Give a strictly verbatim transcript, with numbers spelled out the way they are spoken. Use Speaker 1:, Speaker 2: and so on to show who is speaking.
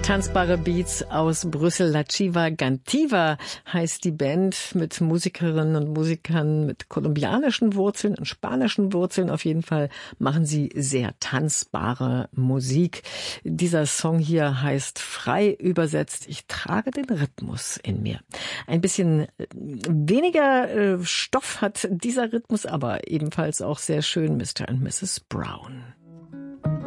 Speaker 1: Tanzbare Beats aus Brüssel. La Chiva Gantiva heißt die Band, mit Musikerinnen und Musikern mit kolumbianischen Wurzeln und spanischen Wurzeln. Auf jeden Fall machen sie sehr tanzbare Musik. Dieser Song hier heißt frei übersetzt: Ich trage den Rhythmus in mir. Ein bisschen weniger Stoff hat dieser Rhythmus, aber ebenfalls auch sehr schön. Mister und Misses Brown.